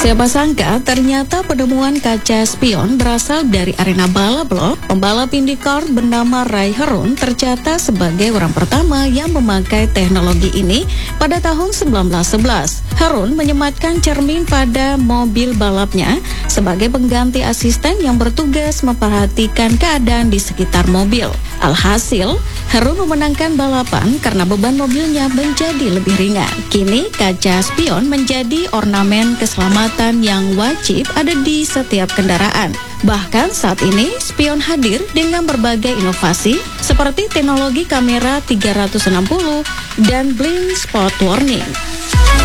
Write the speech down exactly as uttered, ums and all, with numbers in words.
Siapa sangka ternyata penemuan kaca spion berasal dari arena balap loh. Pembalap IndyCar bernama Ray Harun tercatat sebagai orang pertama yang memakai teknologi ini pada tahun sembilan belas sebelas. Harun menyematkan cermin pada mobil balapnya sebagai pengganti asisten yang bertugas memperhatikan keadaan di sekitar mobil. Alhasil, Harun memenangkan balapan karena beban mobilnya menjadi lebih ringan. Kini, kaca spion menjadi ornamen keselamatan yang wajib ada di setiap kendaraan. Bahkan saat ini, spion hadir dengan berbagai inovasi seperti teknologi kamera tiga ratus enam puluh dan blind spot warning.